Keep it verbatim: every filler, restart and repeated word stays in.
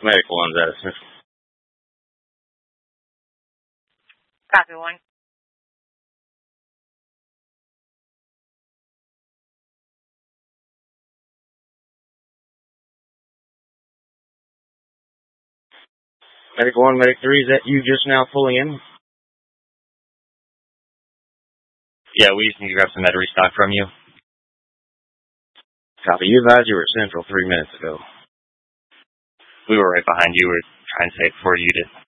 Medic one's at a Central. Copy one. Medic one, Medic three, is that you just now pulling in? Yeah, we just need to grab some med restock from you. Copy. You advised you were at Central three minutes ago. We were right behind you. We were trying to say it before you did.